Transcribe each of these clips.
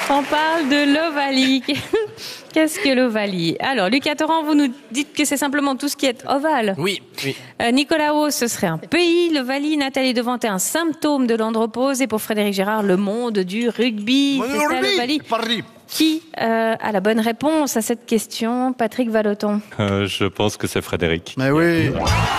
On parle de l'Ovalie. Qu'est-ce que l'Ovalie? Alors, Lucas Torrent, vous nous dites que c'est simplement tout ce qui est ovale. Oui. Nicolas Haus, ce serait un pays. L'Ovalie, Nathalie Devanté, un symptôme de l'andropause. Et pour Frédéric Gérard, le monde du rugby. C'est ça, l'Ovalie. Qui a la bonne réponse à cette question? Patrick Vallotton. Je pense que c'est Frédéric. Mais oui.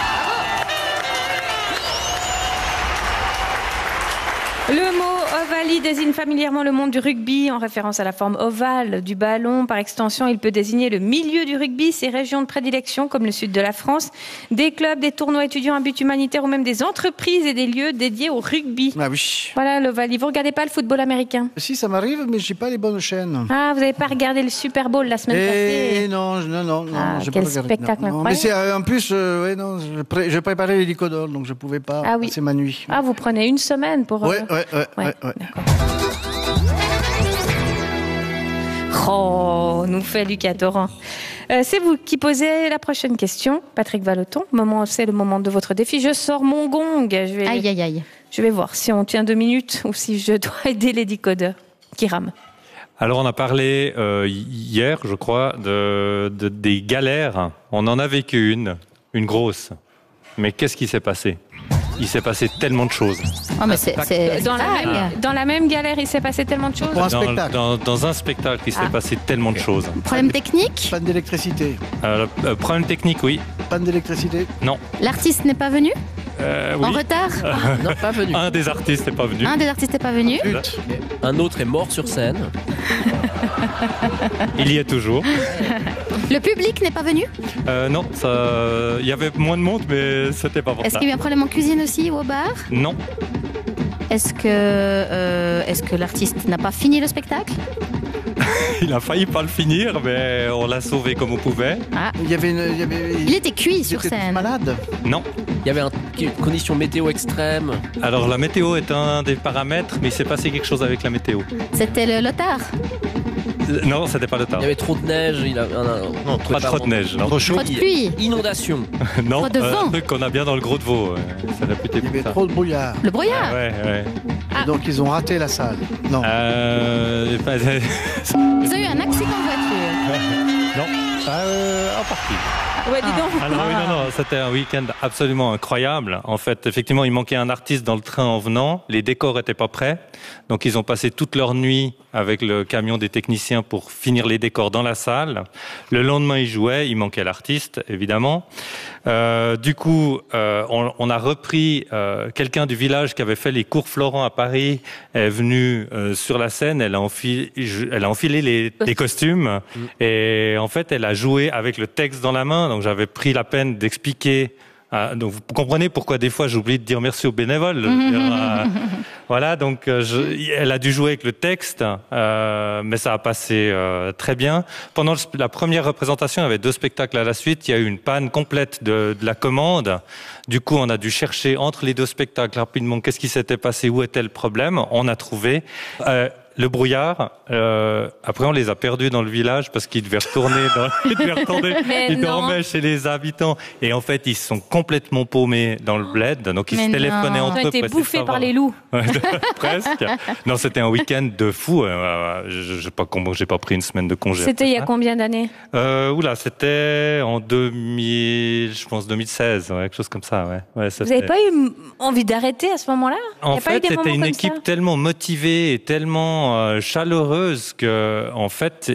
Le mot ovalie désigne familièrement le monde du rugby en référence à la forme ovale du ballon. Par extension, il peut désigner le milieu du rugby, ses régions de prédilection comme le sud de la France, des clubs, des tournois étudiants à but humanitaire ou même des entreprises et des lieux dédiés au rugby. Ah oui. Voilà l'Ovalie. Vous regardez pas le football américain? Si, ça m'arrive, mais j'ai pas les bonnes chaînes. Ah, vous n'avez pas regardé le Super Bowl la semaine passée? Non, Ah, j'ai quel pas regardé. spectacle Non, incroyable. mais c'est en plus, je préparais les Licodol, donc je pouvais pas passer ma nuit. Ah, vous prenez une semaine pour... Ouais. D'accord. Oh, nous fait Lucas Torrent. C'est vous qui posez la prochaine question, Patrick Vallotton. C'est le moment de votre défi. Je sors mon gong. Aïe. Je vais voir si on tient 2 minutes ou si je dois aider les décodeurs qui rament. Alors on a parlé hier, je crois, des galères. On en a vécu une grosse. Mais qu'est-ce qui s'est passé? Il s'est passé tellement de choses. Oh, mais c'est Dans la même galère, il s'est passé tellement de choses. Pour un spectacle. Dans un spectacle, il s'est passé tellement de choses. Problème technique. Panne d'électricité. Problème technique, oui. Panne d'électricité. Non. L'artiste n'est pas venu Oui. en retard. Non, pas venu. Un des artistes n'est pas venu. Un des artistes n'est pas venu. Un autre est mort sur scène. Il y est toujours. Le public n'est pas venu. Non, il y avait moins de monde, mais c'était pas pour Est-ce ça. qu'il y a eu un problème en cuisine aussi ou au bar? Non. Est-ce que l'artiste n'a pas fini le spectacle? Il a failli pas le finir, mais on l'a sauvé comme on pouvait. Il était cuit sur scène. Malade. Non. Il y avait une condition météo extrême. Alors la météo est un des paramètres, mais il s'est passé quelque chose avec la météo. C'était le lotard. Non, c'était pas le temps. Il y avait trop de neige. Non, Pas trop de neige, non. Trop chaud. Trop de pluie. Inondation. Non, Trop de vent. un truc qu'on a bien dans le Gros de Vaud. C'est réputé Il y pour avait ça. trop de brouillard. Le brouillard. Ouais. Et donc ils ont raté la salle. Non. Vous avez eu un accident de voiture. Non. En partie. Ouais, dis donc. Alors oui, non, c'était un week-end absolument incroyable. En fait, effectivement, il manquait un artiste dans le train en venant. Les décors étaient pas prêts. Donc, ils ont passé toute leur nuit avec le camion des techniciens pour finir les décors dans la salle. Le lendemain, ils jouaient. Il manquait l'artiste, évidemment. Du coup, on a repris quelqu'un du village qui avait fait les cours Florent à Paris, est venu sur la scène. Elle a enfilé les costumes et en fait, elle a joué avec le texte dans la main. Donc, j'avais pris la peine d'expliquer. Donc, vous comprenez pourquoi des fois j'oublie de dire merci aux bénévoles. Voilà, donc elle a dû jouer avec le texte, mais ça a passé très bien. Pendant la première représentation, il y avait 2 spectacles à la suite. Il y a eu une panne complète de la commande. Du coup, on a dû chercher entre les 2 spectacles rapidement qu'est-ce qui s'était passé, où était le problème. On a trouvé le brouillard. Après, on les a perdus dans le village parce qu'ils devaient retourner. Ils dormaient chez les habitants. Et en fait, ils sont complètement paumés dans le bled. Donc, ils se téléphonaient entre eux. Ils ont été bouffés par les loups. Presque. Non, c'était un week-end de fou. Je sais pas comment j'ai pas pris une semaine de congé. C'était il y a combien d'années? C'était en 2016, quelque chose comme ça. Ouais, vous n'avez pas eu envie d'arrêter à ce moment-là? En fait, c'était une équipe tellement motivée et tellement chaleureuse que, en fait,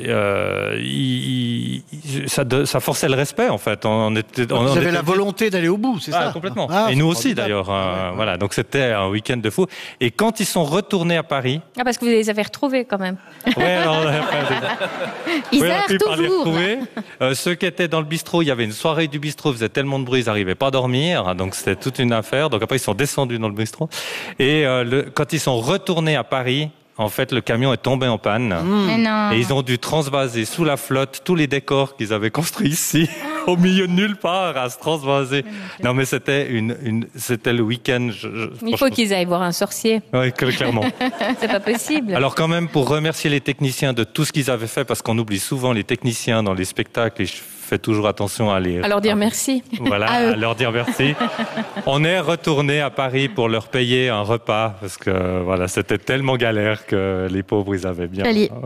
ça forçait le respect. En fait, Vous avez la volonté d'aller au bout, c'est ça? Complètement. Et nous aussi, d'ailleurs. Voilà. Donc c'était un week-end de fou. Et quand ils sont retournés à Paris. Ah, parce que vous les avez retrouvés quand même. Ouais, Ils errent toujours. Ceux qui étaient dans le bistrot, il y avait une soirée du bistrot, il faisait tellement de bruit, ils n'arrivaient pas à dormir. Donc c'était toute une affaire. Donc après, ils sont descendus dans le bistrot. Et quand ils sont retournés à Paris, en fait, le camion est tombé en panne. Mais non. Et ils ont dû transvaser sous la flotte tous les décors qu'ils avaient construits ici, au milieu de nulle part, à se transvaser. Non, mais c'était c'était le week-end. Il faut qu'ils aillent voir un sorcier. Oui, clairement. C'est pas possible. Alors quand même, pour remercier les techniciens de tout ce qu'ils avaient fait, parce qu'on oublie souvent les techniciens dans les spectacles, et je fais toujours attention à les... À leur dire merci. Voilà, à leur dire merci. On est retourné à Paris pour leur payer un repas, parce que voilà, c'était tellement galère que les pauvres, ils avaient bien...